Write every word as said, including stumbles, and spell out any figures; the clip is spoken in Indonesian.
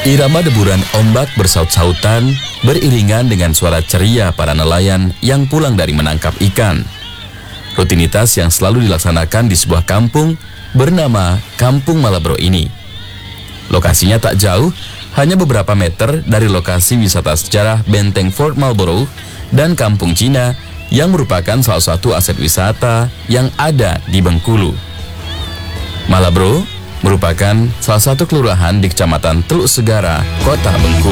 Irama deburan ombak bersaut-sautan beriringan dengan suara ceria para nelayan yang pulang dari menangkap ikan. Rutinitas yang selalu dilaksanakan di sebuah kampung bernama Kampung Malabro ini. Lokasinya tak jauh, hanya beberapa meter dari lokasi wisata sejarah Benteng Fort Marlborough dan Kampung Cina yang merupakan salah satu aset wisata yang ada di Bengkulu. Malabro merupakan salah satu kelurahan di Kecamatan Teluk Segara, Kota Bengkulu.